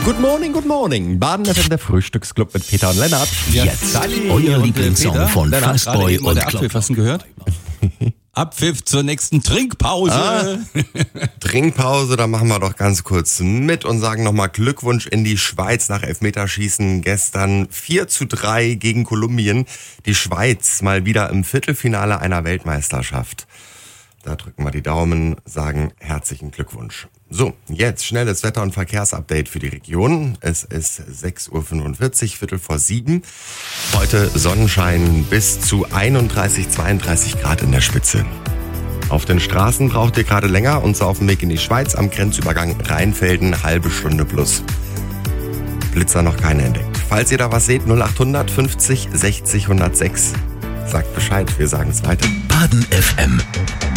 Good morning. Baden FM, der Frühstücksclub mit Peter und Lennart. Jetzt Sally euer und Lieblingssong Peter. von Lennart, Fastboy Eben und der Abpfiff, hast du gehört? Abpfiff zur nächsten Trinkpause. Trinkpause, da machen wir doch ganz kurz mit und sagen nochmal Glückwunsch in die Schweiz nach Elfmeterschießen. Gestern 4:3 gegen Kolumbien. Die Schweiz mal wieder im Viertelfinale einer Weltmeisterschaft. Da drücken wir die Daumen, sagen herzlichen Glückwunsch. So, jetzt schnelles Wetter- und Verkehrsupdate für die Region. Es ist 6:45 Uhr, 6:45. Heute Sonnenschein bis zu 31, 32 Grad in der Spitze. Auf den Straßen braucht ihr gerade länger und zwar auf dem Weg in die Schweiz am Grenzübergang Rheinfelden, halbe Stunde plus. Blitzer noch keine entdeckt. Falls ihr da was seht, 0800 50 60 106. Sagt Bescheid, wir sagen es weiter. Baden FM.